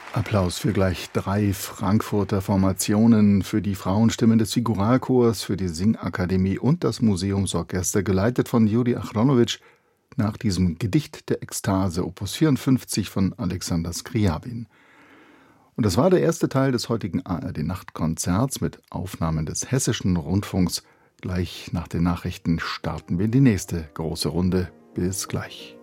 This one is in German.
Applaus für gleich 3 Frankfurter Formationen, für die Frauenstimmen des Figuralchors, für die Singakademie und das Museumsorchester, geleitet von Juri Achronowitsch, nach diesem Gedicht der Ekstase, Opus 54 von Alexander Scriabin. Und das war der erste Teil des heutigen ARD-Nachtkonzerts mit Aufnahmen des Hessischen Rundfunks. Gleich nach den Nachrichten starten wir in die nächste große Runde. Bis gleich.